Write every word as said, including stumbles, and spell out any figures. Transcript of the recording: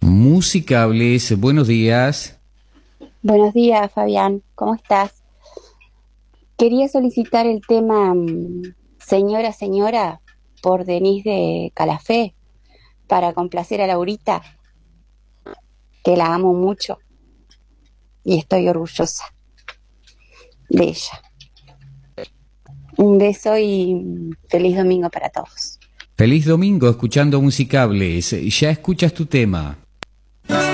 Musicables, buenos días. Buenos días, Fabián. ¿Cómo estás? Quería solicitar el tema mm, Señora, Señora por Denise de Calafé para complacer a Laurita, que la amo mucho y estoy orgullosa de ella. Un beso y mm, feliz domingo para todos. Feliz domingo escuchando Musicables. Ya escuchas tu tema.